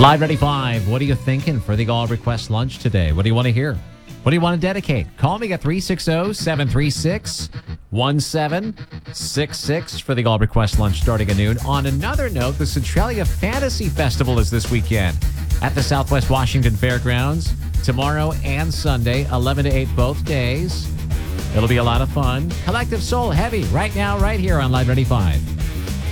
Live 95. What are you thinking for the All Request lunch today? What do you want to hear? What do you want to dedicate? Call me at 360-736-1766 for the All Request lunch starting at noon. On another note, the Centralia Fantasy Festival is this weekend at the Southwest Washington Fairgrounds. Tomorrow and Sunday, 11 to 8 both days. It'll be a lot of fun. Collective Soul Heavy right now, right here on Live 95.